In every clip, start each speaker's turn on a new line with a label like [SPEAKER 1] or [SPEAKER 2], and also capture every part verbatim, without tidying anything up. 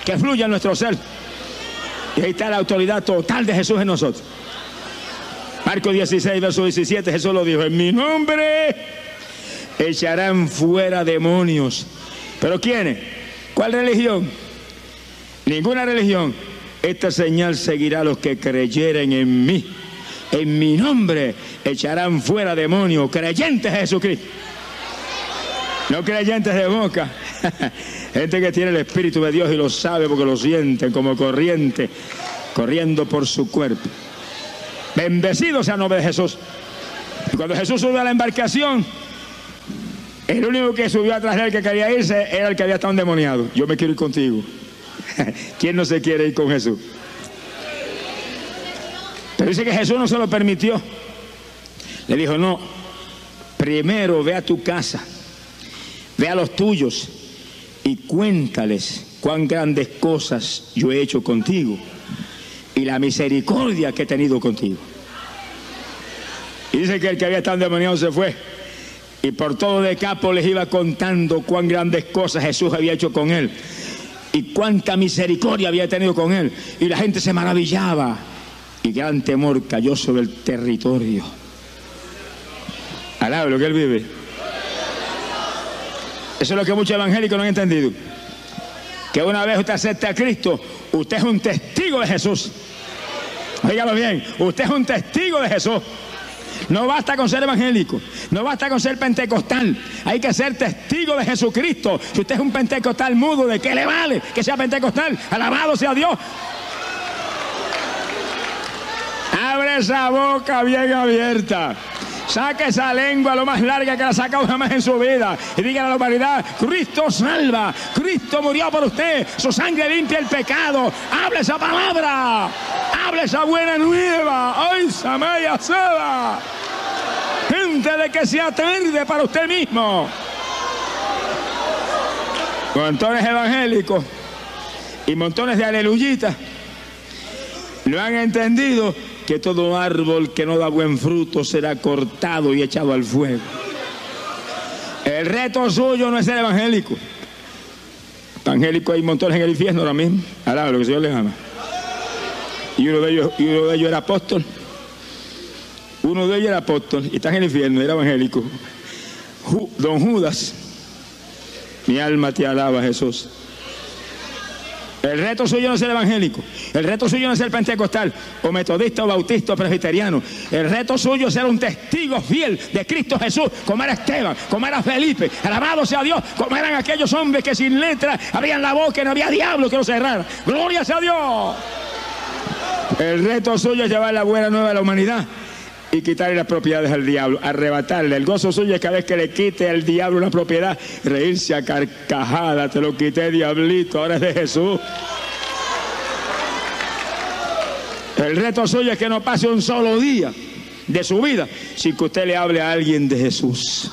[SPEAKER 1] que fluya en nuestro ser. Y ahí está la autoridad total de Jesús en nosotros. Marcos dieciséis, verso diecisiete, Jesús lo dijo: en mi nombre echarán fuera demonios. ¿Pero quiénes? ¿Cuál religión? Ninguna religión. Esta señal seguirá a los que creyeren en mí. En mi nombre echarán fuera demonios. Creyentes de Jesucristo. No creyentes de boca. Gente que tiene el Espíritu de Dios y lo sabe porque lo sienten como corriente corriendo por su cuerpo. Bendecido sea el nombre de Jesús. Y cuando Jesús subió a la embarcación, el único que subió atrás de él que quería irse era el que había estado endemoniado. Yo me quiero ir contigo. ¿Quién no se quiere ir con Jesús? Pero dice que Jesús no se lo permitió. Le dijo: no, primero ve a tu casa, ve a los tuyos y cuéntales cuán grandes cosas yo he hecho contigo y la misericordia que he tenido contigo. Y dice que el que había estado endemoniado se fue y por todo Decápolis les iba contando cuán grandes cosas Jesús había hecho con él y cuánta misericordia había tenido con él, y la gente se maravillaba y gran temor cayó sobre el territorio. Alaba lo que él vive. Eso es lo que muchos evangélicos no han entendido, que una vez usted acepte a Cristo, usted es un testigo de Jesús. Óigalo bien, usted es un testigo de Jesús. No basta con ser evangélico, no basta con ser pentecostal, hay que ser testigo de Jesucristo. Si usted es un pentecostal mudo, ¿de qué le vale que sea pentecostal? Alabado sea Dios. Abre esa boca bien abierta, saque esa lengua lo más larga que la ha sacado jamás en su vida y diga a la humanidad: Cristo salva, Cristo murió por usted, su sangre limpia el pecado. Hable esa palabra, hable esa buena nueva. ¡Ay, Samaya Sada! Gente de que sea tarde para usted mismo. Montones evangélicos y montones de aleluyitas lo han entendido, que todo árbol que no da buen fruto será cortado y echado al fuego. El reto suyo no es ser evangélico. Evangélico hay montones en el infierno ahora mismo. Alaba lo que el Señor les ama. Y uno de ellos, y uno de ellos era apóstol. Uno de ellos era apóstol y está en el infierno, era evangélico. Don Judas, mi alma te alaba, Jesús. El reto suyo no es ser evangélico, el reto suyo no es ser pentecostal o metodista o bautista o presbiteriano. El reto suyo es ser un testigo fiel de Cristo Jesús, como era Esteban, como era Felipe. Alabado sea Dios, como eran aquellos hombres que sin letra abrían la boca y no había diablo que los cerrara. Gloria sea Dios. El reto suyo es llevar la buena nueva a la humanidad y quitarle las propiedades al diablo, arrebatarle. El gozo suyo es cada vez que le quite al diablo una propiedad, reírse a carcajada: te lo quité, diablito, ahora es de Jesús. El reto suyo es que no pase un solo día de su vida sin que usted le hable a alguien de Jesús.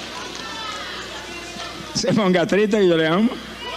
[SPEAKER 1] Se ponga triste que yo le amo.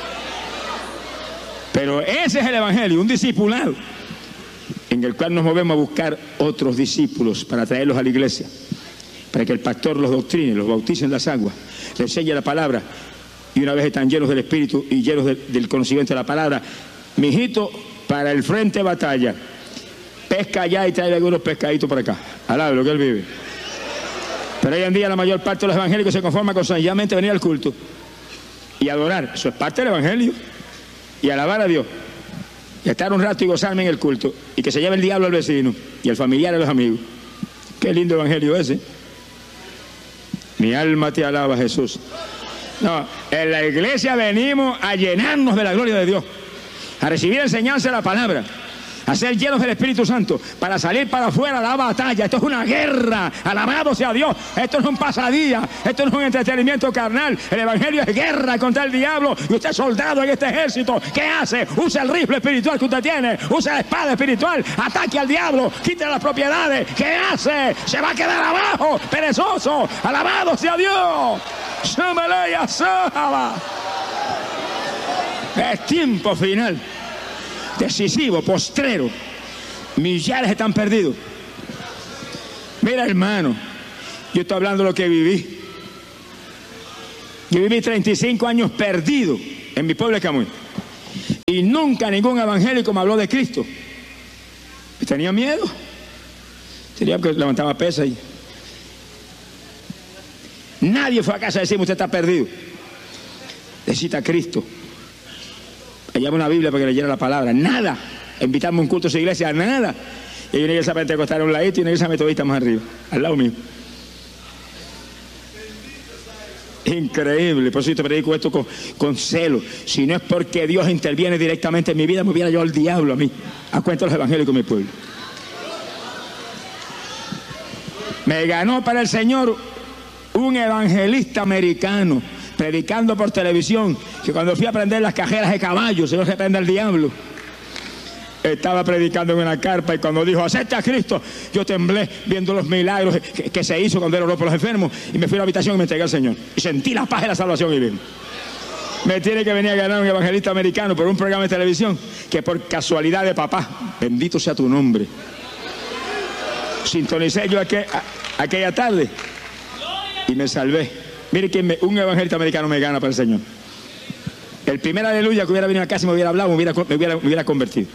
[SPEAKER 1] Pero ese es el evangelio, un discipulado en el cual nos movemos a buscar otros discípulos para traerlos a la iglesia, para que el pastor los doctrine, los bautice en las aguas, les enseñe la palabra, y una vez están llenos del Espíritu y llenos de, del conocimiento de la palabra, mijito, para el frente de batalla, pesca allá y trae algunos pescaditos para acá. Alaba lo que él vive. Pero hoy en día la mayor parte de los evangélicos se conforma con sencillamente venir al culto y adorar. Eso es parte del evangelio. Y alabar a Dios. Y estar un rato y gozarme en el culto. Y que se lleve el diablo al vecino y al familiar y a los amigos. Qué lindo evangelio ese. Mi alma te alaba, Jesús. No, en la iglesia venimos a llenarnos de la gloria de Dios, a recibir enseñanza de la palabra, a ser llenos del Espíritu Santo, para salir para afuera a la batalla. Esto es una guerra, alabado sea Dios. Esto no es un pasadía, esto no es un entretenimiento carnal. El evangelio es guerra contra el diablo, y usted es soldado en este ejército. ¿Qué hace? Usa el rifle espiritual que usted tiene, usa la espada espiritual, ataque al diablo, quite las propiedades. ¿Qué hace? Se va a quedar abajo, perezoso. Alabado sea Dios. Es tiempo final, decisivo, postrero. Millares están perdidos. Mira, hermano, yo estoy hablando de lo que viví. Yo viví treinta y cinco años perdido en mi pueblo de Camuy. Y nunca ningún evangélico me habló de Cristo. Y tenía miedo. Tenía que levantaba pesas y... Nadie fue a casa a decirme, usted está perdido. Necesita a Cristo. Allá una Biblia para que leyera la palabra. Nada. Invitarme a un culto a su iglesia, nada. Y hay una iglesia pentecostal a un ladito y una iglesia metodista más arriba, al lado mío. Increíble. Por eso yo te predico esto con, con celo. Si no es porque Dios interviene directamente en mi vida, me hubiera llevado al diablo a mí, a cuenta de los evangélicos de mi pueblo. Me ganó para el Señor un evangelista americano predicando por televisión, que cuando fui a prender las cajeras de caballos, se lo reprende al diablo. Estaba predicando en una carpa y cuando dijo, acepta a Cristo, yo temblé viendo los milagros que, que se hizo cuando él oró por los enfermos, y me fui a la habitación y me entregué al Señor. Y sentí la paz de la salvación y bien. Me tiene que venir a ganar un evangelista americano por un programa de televisión que por casualidad de papá, bendito sea tu nombre, sintonicé yo aquel, a, aquella tarde y me salvé. Mire que me, un evangelista americano me gana para el Señor. El primer aleluya que hubiera venido a casa y me hubiera hablado, me hubiera, me hubiera, me hubiera convertido.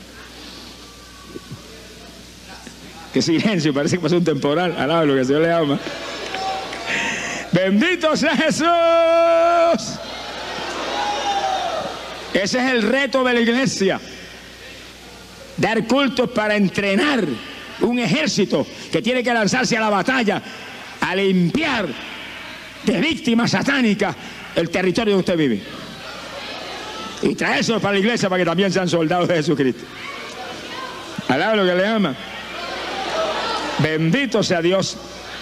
[SPEAKER 1] Qué silencio, parece que pasó un temporal. Alaba lo que el Señor le ama. Bendito sea Jesús. Ese es el reto de la iglesia. Dar cultos para entrenar un ejército que tiene que lanzarse a la batalla, a limpiar de víctimas satánicas el territorio donde usted vive. Y traérselos para la iglesia para que también sean soldados de Jesucristo. Alaba lo que le ama. Bendito sea Dios.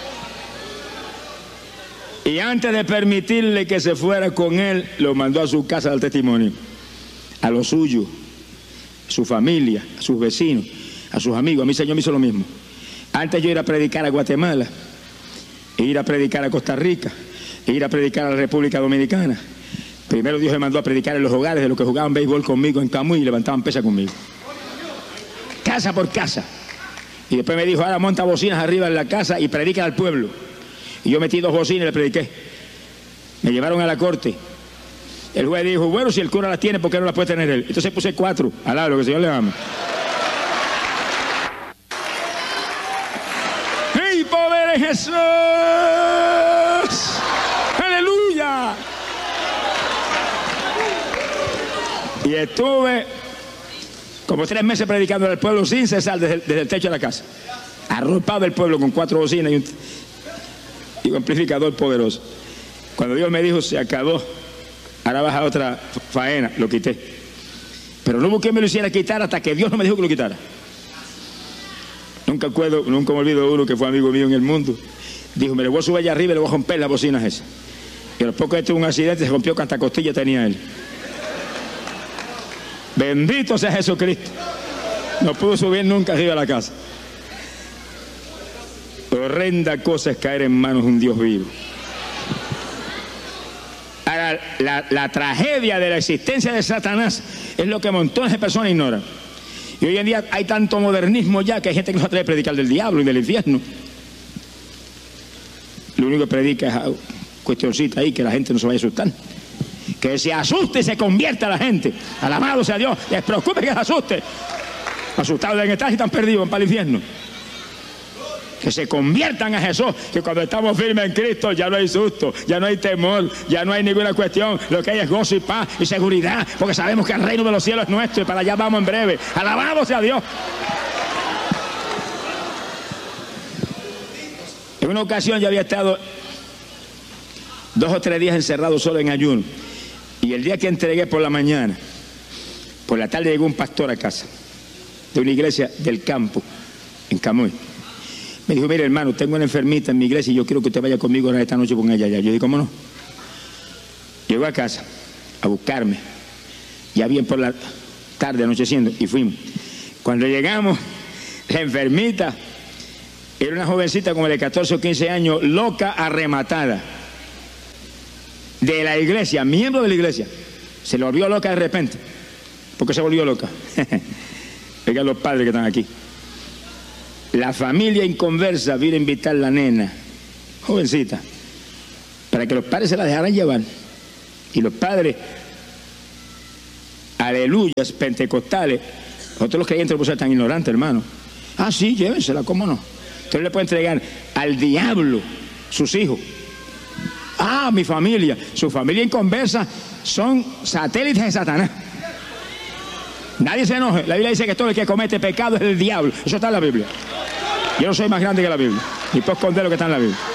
[SPEAKER 1] Y antes de permitirle que se fuera con él, lo mandó a su casa del testimonio, a los suyos, a su familia, a sus vecinos, a sus amigos. A mí el Señor me hizo lo mismo. Antes yo ir a predicar a Guatemala, e ir a predicar a Costa Rica, e ir a predicar a la República Dominicana. Primero Dios me mandó a predicar en los hogares de los que jugaban béisbol conmigo en Camuy y levantaban pesas conmigo. Casa por casa. Y después me dijo, ahora monta bocinas arriba en la casa y predica al pueblo. Y yo metí dos bocinas y le prediqué. Me llevaron a la corte. El juez dijo, bueno, si el cura las tiene, ¿por qué no las puede tener él? Entonces puse cuatro. Alá, lo que el Señor le ama. ¡Hey, poder de Jesús! ¡Aleluya! Y estuve como tres meses predicando al pueblo sin cesar desde, desde el techo de la casa. Arropado el pueblo con cuatro bocinas y un, y un amplificador poderoso. Cuando Dios me dijo, se acabó, ahora vas a otra faena, lo quité. Pero no hubo quien me lo hiciera quitar hasta que Dios no me dijo que lo quitara. Nunca acuerdo, nunca me olvido uno que fue amigo mío en el mundo. Dijo, me le voy a subir allá arriba y le voy a romper las bocinas esas. Y a los pocos de tuvo un accidente, se rompió, que hasta costilla tenía él. Bendito sea Jesucristo. No pudo subir nunca arriba a la casa. Horrenda cosa es caer en manos de un Dios vivo. Ahora, la, la tragedia de la existencia de Satanás es lo que montones de personas ignoran. Y hoy en día hay tanto modernismo ya que hay gente que no se atreve a predicar del diablo y del infierno. Lo único que predica es cuestioncita ahí que la gente no se vaya a asustar. Que se asuste y se convierta la gente. Alabado sea Dios. Les preocupe que se asuste. Asustados deben estar y están perdidos, van para el infierno. Que se conviertan a Jesús. Que cuando estamos firmes en Cristo ya no hay susto, ya no hay temor, ya no hay ninguna cuestión. Lo que hay es gozo y paz y seguridad. Porque sabemos que el reino de los cielos es nuestro y para allá vamos en breve. Alabado sea Dios. En una ocasión yo había estado dos o tres días encerrado solo en ayuno. Y el día que entregué por la mañana, por la tarde llegó un pastor a casa de una iglesia del campo, en Camuy. Me dijo, mire hermano, tengo una enfermita en mi iglesia y yo quiero que usted vaya conmigo ahora esta noche con ella allá. Yo dije, ¿cómo no? Llegó a casa a buscarme, ya bien por la tarde, anocheciendo, y fuimos. Cuando llegamos, la enfermita era una jovencita como de catorce o quince años, loca, arrematada. De la iglesia, miembro de la iglesia. Se le volvió loca de repente. ¿Por qué se volvió loca? Oigan los padres que están aquí. La familia inconversa vino a invitar a la nena, jovencita, para que los padres se la dejaran llevar. Y los padres, al aleluyas pentecostales. Nosotros los creyentes no podemos ser tan ignorantes, hermano. Ah, sí, llévensela, ¿cómo no? Usted le puede entregar al diablo sus hijos. Ah, mi familia, su familia inconversa son satélites de Satanás. Nadie se enoje. La Biblia dice que todo el que comete pecado es el diablo. Eso está en la Biblia. Yo no soy más grande que la Biblia, ni puedo esconder lo que está en la Biblia.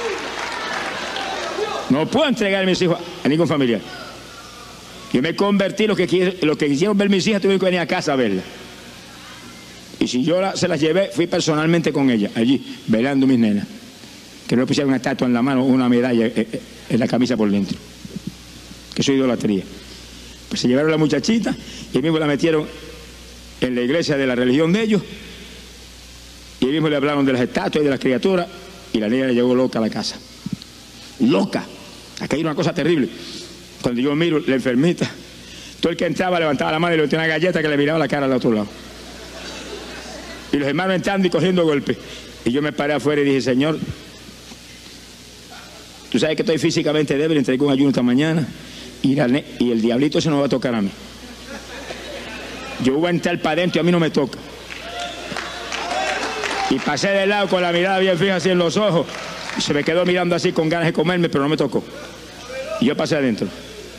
[SPEAKER 1] No puedo entregar a mis hijos a ningún familiar. Yo me convertí, los que, los que quisieron ver mis hijas tuvieron que venir a casa a verlas. Y si yo la, se las llevé, fui personalmente con ellas, allí, velando mis nenas. Que no le pusieran una estatua en la mano o una medalla en, en la camisa por dentro. Que eso es idolatría. Pues se llevaron a la muchachita y mismo la metieron en la iglesia de la religión de ellos. Y ahí mismo le hablaron de las estatuas y de las criaturas. Y la niña le llegó loca a la casa. Loca. Aquí hay una cosa terrible. Cuando yo miro la enfermita, todo el que entraba levantaba la mano y le metía una galleta que le miraba la cara al otro lado. Y los hermanos entrando y cogiendo golpes. Y yo me paré afuera y dije, Señor, tú sabes que estoy físicamente débil, entregué un ayuno esta mañana y, la, y el diablito se nos va a tocar a mí. Yo voy a entrar para adentro y a mí no me toca. Y pasé de lado con la mirada bien fija así en los ojos. Y se me quedó mirando así con ganas de comerme, pero no me tocó. Y yo pasé adentro.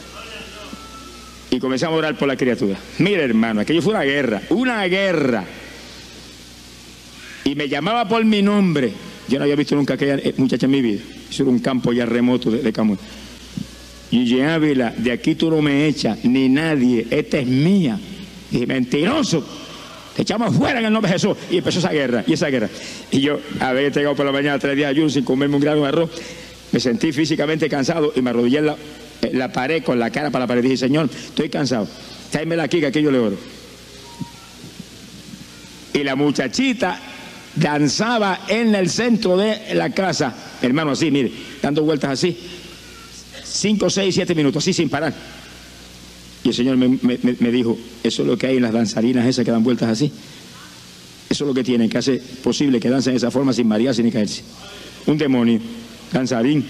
[SPEAKER 1] Y comenzamos a orar por la criatura. Mire, hermano, aquello fue una guerra. Una guerra. Y me llamaba por mi nombre. Yo no había visto nunca a aquella muchacha en mi vida. Eso era un campo ya remoto de, de Camuy. Y Ávila, de aquí tú no me echas, ni nadie. Esta es mía. Y dije, mentiroso. Te echamos fuera en el nombre de Jesús. Y empezó esa guerra, y esa guerra. Y yo había entregado por la mañana tres días de ayuno sin comerme un grano de arroz. Me sentí físicamente cansado y me arrodillé en la, en la pared con la cara para la pared. Dije, Señor, estoy cansado. Tráemela aquí que aquí yo le oro. Y la muchachita danzaba en el centro de la casa. Hermano, así, mire, dando vueltas así. Cinco, seis, siete minutos, así sin parar. Y el Señor me, me, me dijo, eso es lo que hay en las danzarinas esas que dan vueltas así. Eso es lo que tienen, que hace posible que dancen de esa forma sin marearse ni caerse. Un demonio, danzarín.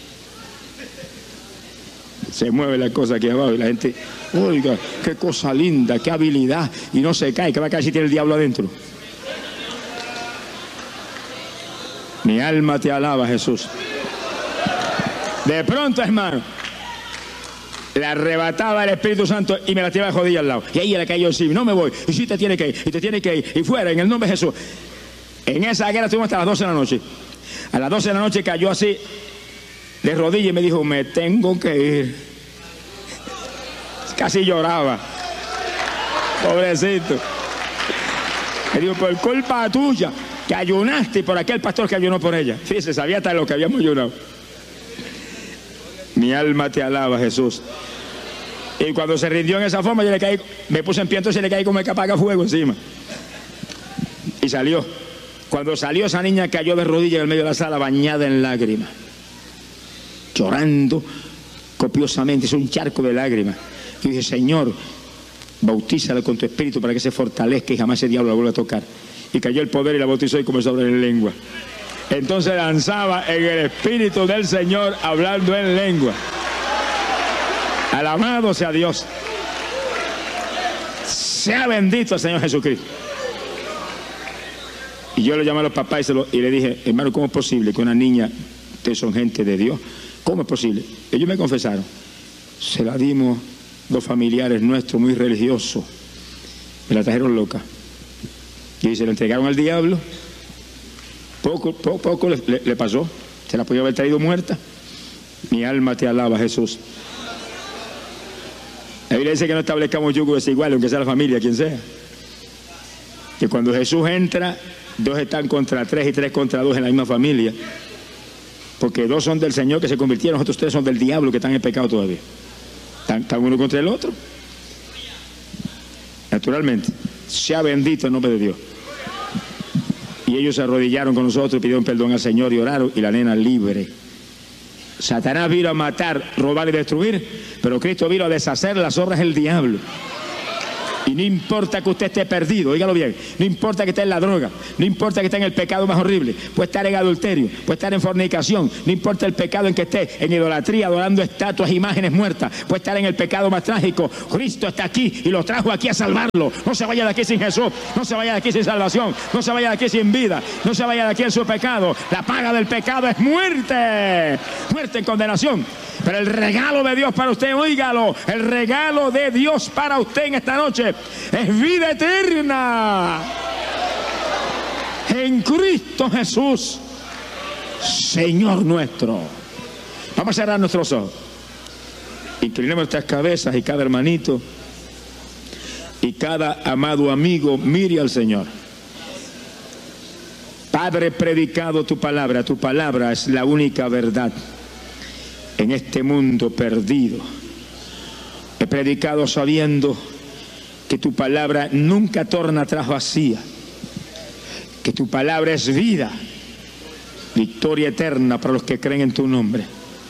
[SPEAKER 1] Se mueve la cosa aquí abajo y la gente, oiga, qué cosa linda, qué habilidad. Y no se cae, que va a caer si tiene el diablo adentro. Mi alma te alaba, Jesús. De pronto, hermano, la arrebataba el Espíritu Santo y me la tiraba de jodilla al lado. Y ahí le cayó encima, no me voy, y si te tiene que ir, y te tiene que ir, y fuera, en el nombre de Jesús. En esa guerra estuvimos hasta las doce de la noche. A las doce de la noche cayó así, de rodillas, y me dijo, me tengo que ir. Casi lloraba. Pobrecito. Me dijo, por culpa tuya, que ayunaste por aquel pastor que ayunó por ella. Fíjese, sabía hasta lo que habíamos ayunado. Mi alma te alaba, Jesús. Y cuando se rindió en esa forma, yo le caí, me puse en pie, entonces le caí como el que apaga fuego encima. Y salió. Cuando salió, esa niña cayó de rodillas en el medio de la sala, bañada en lágrimas. Llorando copiosamente, es un charco de lágrimas. Y dije, Señor, bautízala con tu espíritu para que se fortalezca y jamás ese diablo la vuelva a tocar. Y cayó el poder y la bautizó y comenzó a hablar en lengua. Entonces danzaba en el Espíritu del Señor hablando en lengua. Alabado sea Dios. Sea bendito el Señor Jesucristo. Y yo le llamé a los papás y, se lo, y le dije, hermano, ¿cómo es posible que una niña, ustedes son gente de Dios? ¿Cómo es posible? Ellos me confesaron. Se la dimos dos familiares nuestros muy religiosos. Me la trajeron loca. Y se la entregaron al diablo. Poco, poco, poco le, le, le pasó. Se la podía haber traído muerta. Mi alma te alaba, Jesús. La Biblia dice que no establezcamos yugo desigual, aunque sea la familia, quien sea. Que cuando Jesús entra, dos están contra tres y tres contra dos en la misma familia. Porque dos son del Señor que se convirtieron, los otros tres son del diablo que están en pecado todavía. Están, están uno contra el otro. Naturalmente. Sea bendito el nombre de Dios. Y ellos se arrodillaron con nosotros, pidieron perdón al Señor y oraron, y la nena libre. Satanás vino a matar, robar y destruir, pero Cristo vino a deshacer las obras del diablo. Y no importa que usted esté perdido, dígalo bien, no importa que esté en la droga, no importa que esté en el pecado más horrible, puede estar en adulterio, puede estar en fornicación, no importa el pecado en que esté, en idolatría, adorando estatuas, imágenes muertas, puede estar en el pecado más trágico. Cristo está aquí y lo trajo aquí a salvarlo. No se vaya de aquí sin Jesús, no se vaya de aquí sin salvación, no se vaya de aquí sin vida, no se vaya de aquí en su pecado. La paga del pecado es muerte, muerte en condenación. Pero el regalo de Dios para usted, oígalo, el regalo de Dios para usted en esta noche es vida eterna en Cristo Jesús, Señor nuestro. Vamos a cerrar nuestros ojos, inclinemos nuestras cabezas y cada hermanito y cada amado amigo mire al Señor. Padre, he predicado tu palabra, tu palabra es la única verdad en este mundo perdido. He predicado sabiendo que tu palabra nunca torna atrás vacía, que tu palabra es vida, victoria eterna para los que creen en tu nombre.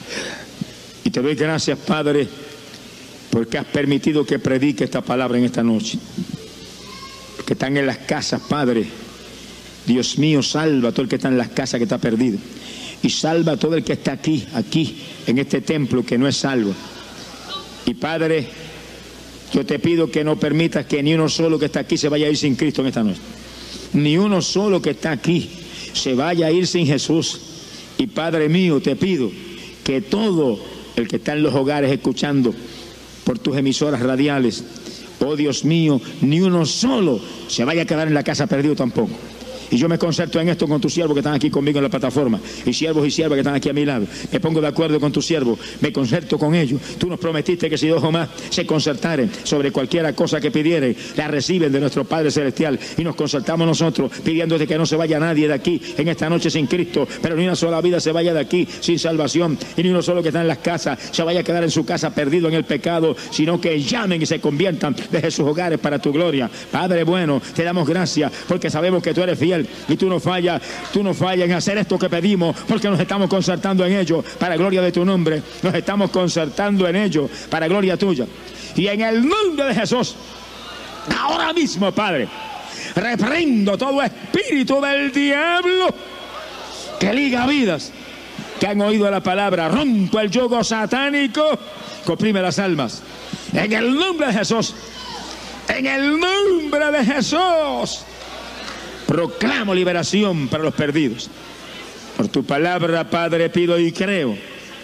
[SPEAKER 1] Y te doy gracias, Padre, porque has permitido que predique esta palabra en esta noche. Los que están en las casas, Padre, Dios mío, salva a todo el que está en las casas que está perdido. Y salva a todo el que está aquí, aquí, en este templo que no es salvo. Y Padre, yo te pido que no permitas que ni uno solo que está aquí se vaya a ir sin Cristo en esta noche. Ni uno solo que está aquí se vaya a ir sin Jesús. Y Padre mío, te pido que todo el que está en los hogares escuchando por tus emisoras radiales, oh Dios mío, ni uno solo se vaya a quedar en la casa perdido tampoco. Y yo me concerto en esto con tus siervos que están aquí conmigo en la plataforma, y siervos y siervas que están aquí a mi lado. Me pongo de acuerdo con tus siervos, me concerto con ellos. Tú nos prometiste que si dos o más se concertaren sobre cualquiera cosa que pidieren, la reciben de nuestro Padre Celestial. Y nos concertamos nosotros pidiéndote que no se vaya nadie de aquí en esta noche sin Cristo, pero ni una sola vida se vaya de aquí sin salvación, y ni uno solo que está en las casas se vaya a quedar en su casa perdido en el pecado, sino que llamen y se conviertan desde sus hogares para tu gloria. Padre bueno, te damos gracias porque sabemos que tú eres fiel y tú no fallas, tú no fallas en hacer esto que pedimos, porque nos estamos concertando en ello para gloria de tu nombre. Nos estamos concertando en ello para gloria tuya. Y en el nombre de Jesús, ahora mismo, Padre, reprendo todo espíritu del diablo que liga vidas que han oído la palabra. Rompo el yugo satánico que oprime las almas. En el nombre de Jesús, en el nombre de Jesús, proclamo liberación para los perdidos. Por tu palabra, Padre, pido y creo.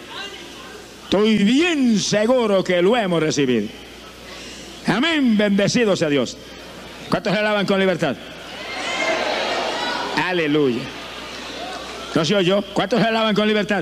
[SPEAKER 1] Estoy bien seguro que lo hemos recibido. Amén, bendecido sea Dios. ¿Cuántos le alaban con libertad? Aleluya. ¿No se oyó? ¿Cuántos le alaban con libertad?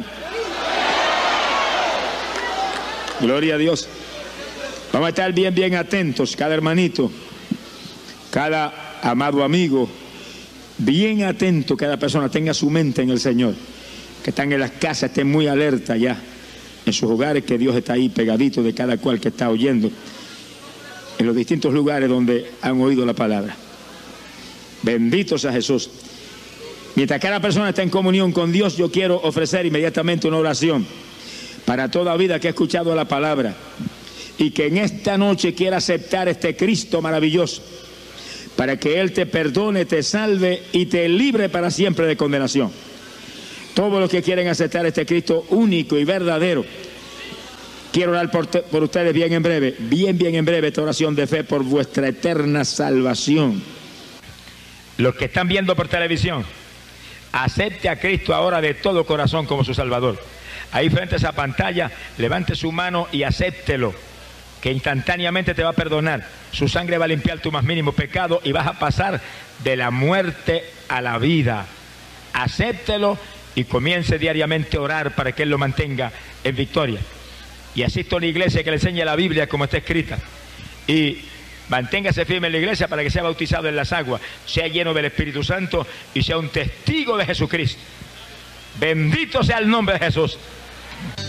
[SPEAKER 1] Gloria a Dios. Vamos a estar bien, bien atentos, cada hermanito, cada amado amigo, bien atento, cada persona tenga su mente en el Señor. Que están en las casas, estén muy alerta ya en sus hogares, que Dios está ahí pegadito de cada cual que está oyendo en los distintos lugares donde han oído la palabra. Bendito sea Jesús. Mientras cada persona está en comunión con Dios, yo quiero ofrecer inmediatamente una oración para toda vida que ha escuchado la palabra y que en esta noche quiera aceptar este Cristo maravilloso, para que Él te perdone, te salve y te libre para siempre de condenación. Todos los que quieren aceptar este Cristo único y verdadero, quiero orar por, por ustedes bien en breve, bien, bien en breve, esta oración de fe por vuestra eterna salvación. Los que están viendo por televisión, acepte a Cristo ahora de todo corazón como su Salvador. Ahí frente a esa pantalla, levante su mano y acéptelo, que instantáneamente te va a perdonar. Su sangre va a limpiar tu más mínimo pecado y vas a pasar de la muerte a la vida. Acéptelo y comience diariamente a orar para que Él lo mantenga en victoria. Y asista a una iglesia que le enseñe la Biblia como está escrita. Y manténgase firme en la iglesia para que sea bautizado en las aguas, sea lleno del Espíritu Santo y sea un testigo de Jesucristo. Bendito sea el nombre de Jesús.